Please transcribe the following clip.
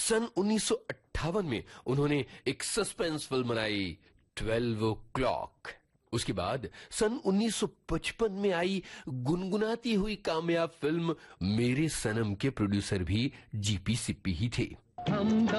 सन 1958 में उन्होंने एक सस्पेंस फिल्म बनाई 12 o'clock। उसके बाद सन 1955 में आई गुनगुनाती हुई कामयाब फिल्म मेरे सनम के प्रोड्यूसर भी जीपी सिप्पी ही थे।